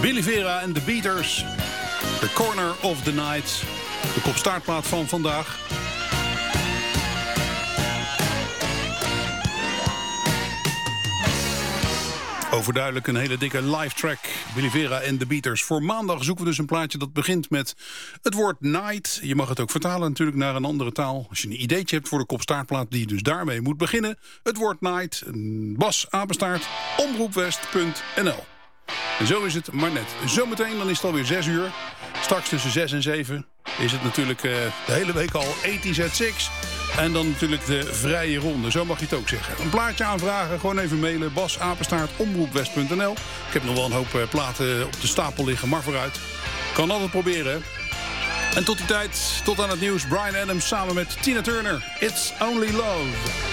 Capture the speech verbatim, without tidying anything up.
Billy Vera en The Beaters. The Corner of the Night. De kopstaartplaat van vandaag. Overduidelijk een hele dikke live track. Billy Vera en The Beaters. Voor maandag zoeken we dus een plaatje dat begint met het woord night. Je mag het ook vertalen natuurlijk naar een andere taal. Als je een ideetje hebt voor de kopstaartplaat die dus daarmee moet beginnen. Het woord night. Bas, apenstaart, omroepwest punt n l. En zo is het maar net. Zometeen, dan is het alweer zes uur. Straks tussen zes en zeven is het natuurlijk uh, de hele week al eighties at six. En dan natuurlijk de vrije ronde, zo mag je het ook zeggen. Een plaatje aanvragen, gewoon even mailen. Bas, apenstaart, omroepwest punt n l. Ik heb nog wel een hoop uh, platen op de stapel liggen, maar vooruit. Kan altijd proberen. En tot die tijd, tot aan het nieuws. Bryan Adams samen met Tina Turner. It's Only Love.